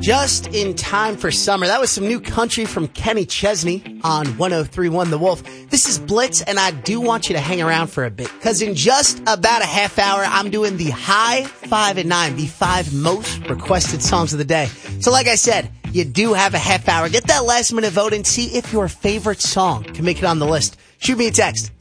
Just in time for summer. That was some new country from Kenny Chesney on 103.1 The Wolf. This is Blitz, and I do want you to hang around for a bit, because in just about a half hour, I'm doing the High 5 at 9, the 5 most requested songs of the day. So like I said, you do have a half hour. Get that last minute vote and see if your favorite song can make it on the list. Shoot me a text,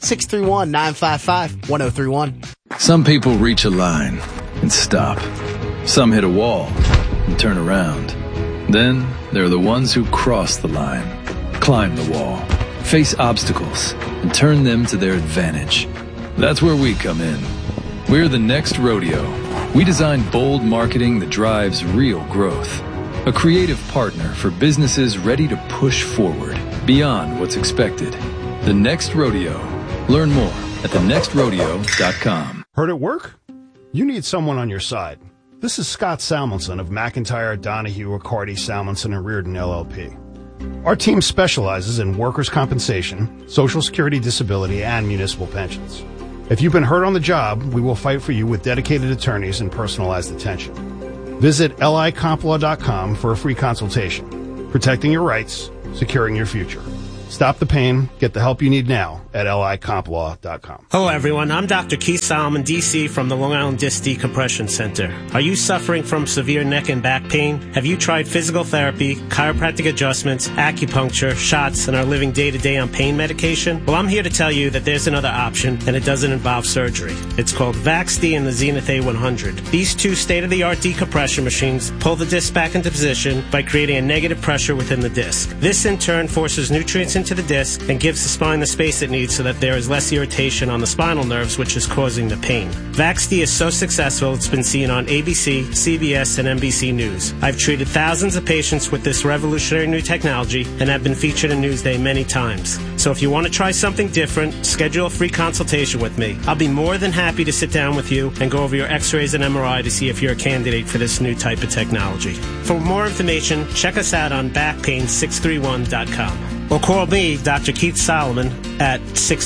631-955-1031. Some people reach a line and stop. Some hit a wall and turn around. Then there are the ones who cross the line, climb the wall, face obstacles, and turn them to their advantage. That's where we come in. We're the Next Rodeo. We design bold marketing that drives real growth. A creative partner for businesses ready to push forward beyond what's expected. The Next Rodeo. Learn more at thenextrodeo.com. Hurt at work? You need someone on your side. This is Scott Salmonson of McIntyre, Donahue, Riccardi, Salmonson, and Reardon, LLP. Our team specializes in workers' compensation, Social Security disability, and municipal pensions. If you've been hurt on the job, we will fight for you with dedicated attorneys and personalized attention. Visit licomplaw.com for a free consultation. Protecting your rights, securing your future. Stop the pain. Get the help you need now at licomplaw.com. Hello, everyone. I'm Dr. Keith Solomon, D.C. from the Long Island Disc Decompression Center. Are you suffering from severe neck and back pain? Have you tried physical therapy, chiropractic adjustments, acupuncture, shots, and are living day-to-day on pain medication? Well, I'm here to tell you that there's another option, and it doesn't involve surgery. It's called VaxD and the Zenith A100. These two state-of-the-art decompression machines pull the disc back into position by creating a negative pressure within the disc. This, in turn, forces nutrients into the disc and gives the spine the space it needs so that there is less irritation on the spinal nerves, which is causing the pain. VaxD is so successful, it's been seen on ABC, CBS, and NBC News. I've treated thousands of patients with this revolutionary new technology and have been featured in Newsday many times. So if you want to try something different, schedule a free consultation with me. I'll be more than happy to sit down with you and go over your x-rays and MRI to see if you're a candidate for this new type of technology. For more information, check us out on backpain631.com. Or call me, Dr. Keith Solomon, at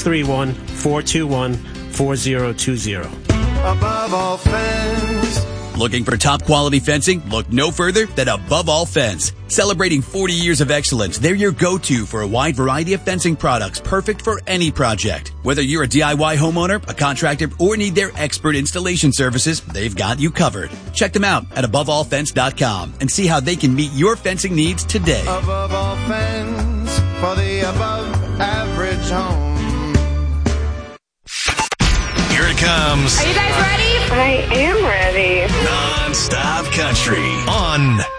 631-421-4020. Above All Fence. Looking for top quality fencing? Look no further than Above All Fence. Celebrating 40 years of excellence, they're your go-to for a wide variety of fencing products, perfect for any project. Whether you're a DIY homeowner, a contractor, or need their expert installation services, they've got you covered. Check them out at AboveAllFence.com and see how they can meet your fencing needs today. Above All Fence, for the above average home. Here it comes. Are you guys ready? I am ready. Non-stop country on